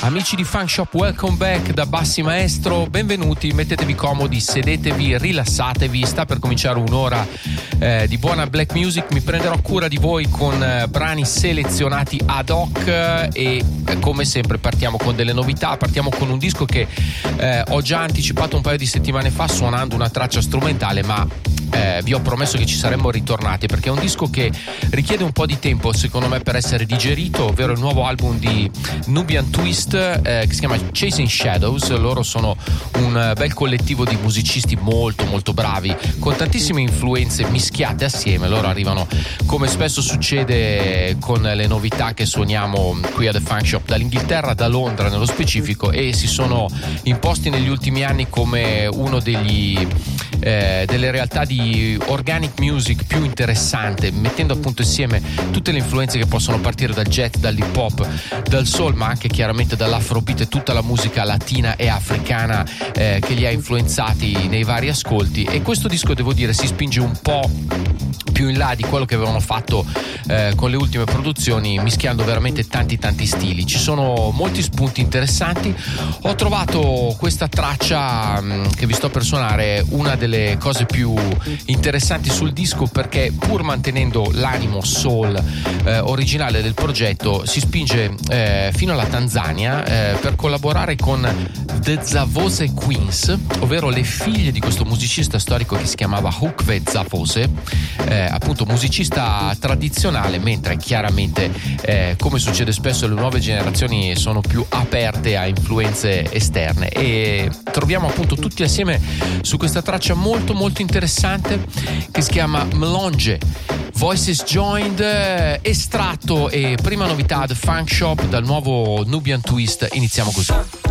Amici di Funk Shop, welcome back da Bassi Maestro, benvenuti, mettetevi comodi, sedetevi, rilassatevi, sta per cominciare un'ora di buona black music. Mi prenderò cura di voi con brani selezionati ad hoc e come sempre partiamo con delle novità. Partiamo con un disco che ho già anticipato un paio di settimane fa suonando una traccia strumentale, ma vi ho promesso che ci saremmo ritornati perché è un disco che richiede un po' di tempo secondo me per essere digerito, ovvero il nuovo album di Nubian Twist che si chiama Chasing Shadows. Loro sono un bel collettivo di musicisti molto molto bravi con tantissime influenze mischiate assieme. Loro arrivano, come spesso succede con le novità che suoniamo qui a The Funk Shop, dall'Inghilterra, da Londra nello specifico, e si sono imposti negli ultimi anni come uno delle realtà di organic music più interessante, mettendo appunto insieme tutte le influenze che possono partire dal jazz, dall'hip hop, dal soul, ma anche chiaramente dall'afrobeat e tutta la musica latina e africana che li ha influenzati nei vari ascolti. E questo disco, devo dire, si spinge un po' più in là di quello che avevano fatto con le ultime produzioni, mischiando veramente tanti stili. Ci sono molti spunti interessanti. Ho trovato questa traccia che vi sto per suonare una delle cose più interessanti sul disco, perché pur mantenendo l'animo soul originale del progetto si spinge fino alla Tanzania per collaborare con The Zavose Queens, ovvero le figlie di questo musicista storico che si chiamava Hukwe Zavose, appunto musicista tradizionale, mentre chiaramente come succede spesso le nuove generazioni sono più aperte a influenze esterne, e troviamo appunto tutti assieme su questa traccia molto molto interessante che si chiama Melange, Voices Joined, estratto e prima novità The Funk Shop dal nuovo Nubian Twist. Iniziamo così.